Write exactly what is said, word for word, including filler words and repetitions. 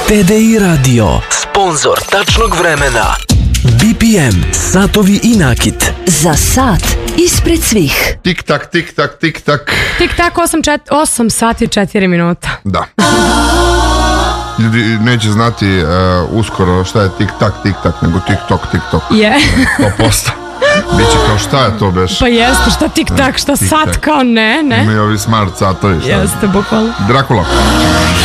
T D I Radio, sponzor tačnog vremena. B P M, satovi i nakit. Za sat ispred svih. Tik tak, tik tak, tik tak. Tik tak, osam sati i četiri minuta. Da. Ljudi neće znati uh, uskoro šta je tik tak, tik tak, nego tik tok, tik tok. Je. sto posto. Biće kao šta je to beš? Pa jeste, šta tik tak, šta sat, kao ne, ne. Imaju ovi smart satovi. Jeste, bukvalno. Drakula.